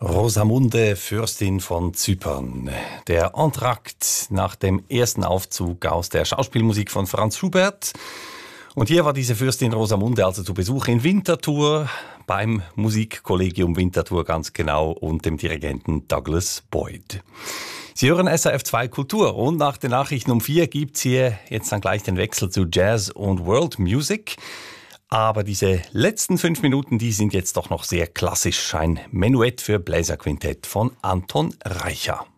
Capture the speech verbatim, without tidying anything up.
Rosamunde, Fürstin von Zypern. Der Entrakt nach dem ersten Aufzug aus der Schauspielmusik von Franz Schubert. Und hier war diese Fürstin Rosamunde also zu Besuch in Winterthur, beim Musikkollegium Winterthur ganz genau und dem Dirigenten Douglas Boyd. Sie hören S R F zwei Kultur und nach den Nachrichten um vier gibt's hier jetzt dann gleich den Wechsel zu Jazz und World Music. Aber diese letzten fünf Minuten, die sind jetzt doch noch sehr klassisch. Ein Menuett für Bläserquintett von Anton Reicha.